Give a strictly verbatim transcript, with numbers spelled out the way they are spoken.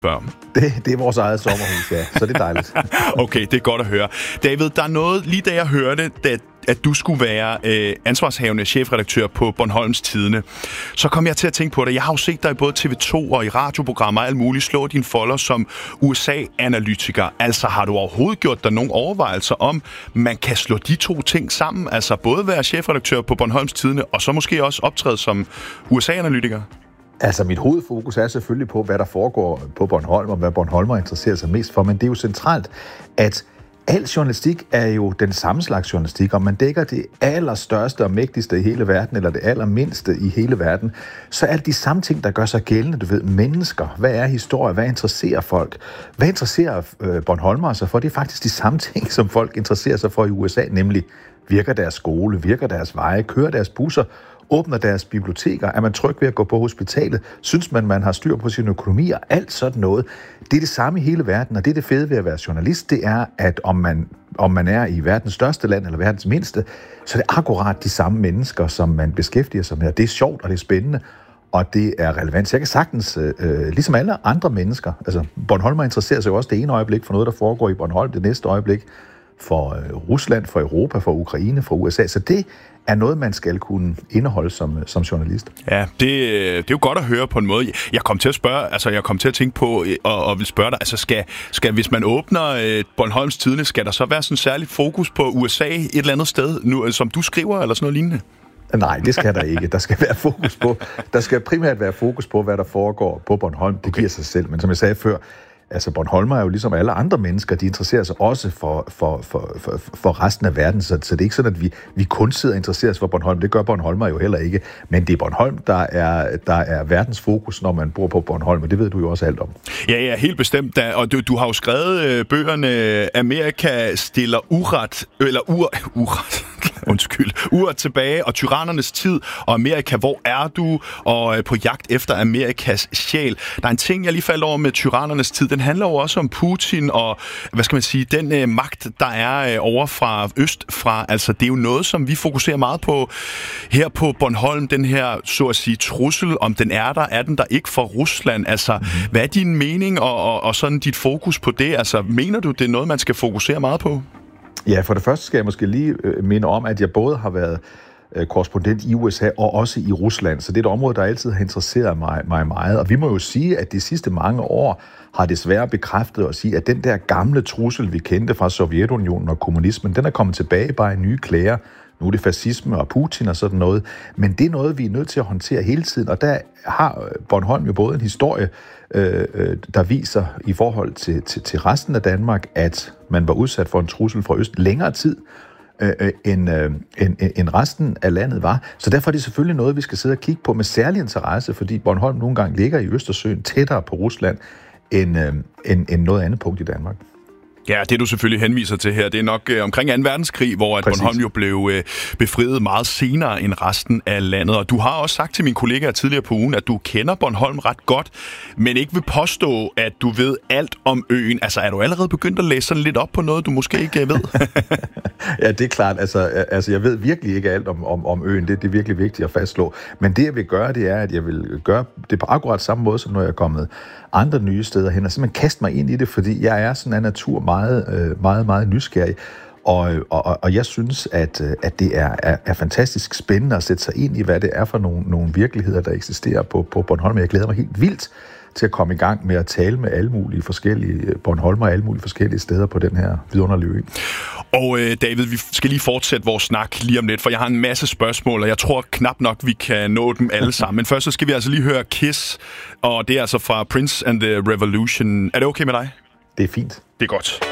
børn? Det, det er vores eget sommerhus, ja. Så det er dejligt. Okay, det er godt at høre. David, der er noget, lige da jeg hørte, da, at du skulle være øh, ansvarshavende chefredaktør på Bornholms Tidende, så kom jeg til at tænke på det. Jeg har jo set dig i både T V to og i radioprogrammer og alt muligt slå dine folder som U S A-analytiker. Altså, har du overhovedet gjort dig nogle overvejelser om, man kan slå de to ting sammen? Altså, både være chefredaktør på Bornholms Tidende, og så måske også optræde som U S A-analytiker? Altså, mit hovedfokus er selvfølgelig på, hvad der foregår på Bornholm, og hvad Bornholmer interesserer sig mest for, men det er jo centralt, at al journalistik er jo den samme slags journalistik, og man dækker det allerstørste og mægtigste i hele verden, eller det allermindste i hele verden, så er det de samme ting, der gør sig gældende. Du ved, mennesker, hvad er historie, hvad interesserer folk, hvad interesserer øh, Bornholmere sig for? Det er faktisk de samme ting, som folk interesserer sig for i U S A, nemlig virker deres skole, virker deres veje, kører deres busser, åbner deres biblioteker, er man tryg ved at gå på hospitalet, synes man, man har styr på sin økonomi og alt sådan noget. Det er det samme i hele verden, og det er det fede ved at være journalist, det er, at om man, om man er i verdens største land eller verdens mindste, så er det akkurat de samme mennesker, som man beskæftiger sig med, og det er sjovt, og det er spændende, og det er relevant. Så jeg kan sagtens, øh, ligesom alle andre mennesker, altså Bornholmer interesserer sig jo også det ene øjeblik for noget, der foregår i Bornholm, det næste øjeblik for øh, Rusland, for Europa, for Ukraine, for U S A, så det er noget, man skal kunne indeholde som, som journalist. Ja, det, det er jo godt at høre på en måde. Jeg kom til at spørge, altså jeg kom til at tænke på, og, og vil spørge dig, altså skal, skal hvis man åbner øh, Bornholms Tidende, skal der så være sådan særligt fokus på U S A et eller andet sted, nu, som du skriver, eller sådan noget lignende? Nej, det skal der ikke. Der skal være fokus på, der skal primært være fokus på, hvad der foregår på Bornholm. Det giver sig selv, men som jeg sagde før, altså Bornholmer er jo ligesom alle andre mennesker, de interesserer sig også for, for, for, for, for resten af verden, så, så det er ikke sådan, at vi, vi kun sidder og interesserer os for Bornholm. Det gør Bornholmer jo heller ikke, men det er Bornholm, der er, der er verdens fokus, når man bor på Bornholm, og det ved du jo også alt om. Ja, ja, helt bestemt. Da, og du, du har jo skrevet øh, bøgerne Amerika stiller uret, eller ur, uret, undskyld, uret tilbage, og Tyrannernes tid, og Amerika, hvor er du, og øh, på jagt efter Amerikas sjæl. Der er en ting, jeg lige faldt over med Tyrannernes tid, den handler jo også om Putin og, hvad skal man sige, den øh, magt, der er øh, over fra øst fra. Altså, det er jo noget, som vi fokuserer meget på her på Bornholm, den her, så at sige, trussel, om den er der, er den der ikke for Rusland? Altså, mm-hmm. hvad er din mening og, og, og sådan dit fokus på det? Altså, mener du, det er noget, man skal fokusere meget på? Ja, for det første skal jeg måske lige øh, minde om, at jeg både har været øh, korrespondent i U S A og også i Rusland, så det er et område, der altid har interesseret mig, mig meget. Og vi må jo sige, at de sidste mange år har desværre bekræftet at sige, at den der gamle trussel, vi kendte fra Sovjetunionen og kommunismen, den er kommet tilbage bare i nye klæder. Nu er det fascisme og Putin og sådan noget, men det er noget, vi er nødt til at håndtere hele tiden, og der har Bornholm jo både en historie, øh, der viser i forhold til, til, til resten af Danmark, at man var udsat for en trussel fra øst længere tid, øh, end, øh, end, end resten af landet var. Så derfor er det selvfølgelig noget, vi skal sidde og kigge på med særlig interesse, fordi Bornholm nogle gange ligger i Østersøen tættere på Rusland, end, øh, end, end noget andet punkt i Danmark. Ja, det du selvfølgelig henviser til her, det er nok øh, omkring anden verdenskrig, hvor at Bornholm jo blev øh, befriet meget senere end resten af landet. Og du har også sagt til mine kollegaer tidligere på ugen, at du kender Bornholm ret godt, men ikke vil påstå, at du ved alt om øen. Altså, er du allerede begyndt at læse sådan lidt op på noget, du måske ikke ved? Ja, det er klart. Altså, altså jeg ved virkelig ikke alt om, om, om øen. Det, det er virkelig vigtigt at fastslå. Men det, jeg vil gøre, det er, at jeg vil gøre det på akkurat samme måde, som når jeg er kommet andre nye steder hen, og simpelthen kaste mig ind i det, fordi jeg er sådan en natur meget, meget, meget nysgerrig, og, og, og jeg synes, at, at det er, er, er fantastisk spændende at sætte sig ind i, hvad det er for nogle, nogle virkeligheder, der eksisterer på, på Bornholm. Jeg glæder mig helt vildt til at komme i gang med at tale med alle mulige forskellige Bornholmer og alle mulige forskellige steder på den her vidunderlige ø. Og øh, David, vi skal lige fortsætte vores snak lige om lidt, for jeg har en masse spørgsmål, og jeg tror knap nok, vi kan nå dem alle sammen. Men først så skal vi altså lige høre Kiss, og det er altså fra Prince and the Revolution. Er det okay med dig? Det er fint. Det er godt.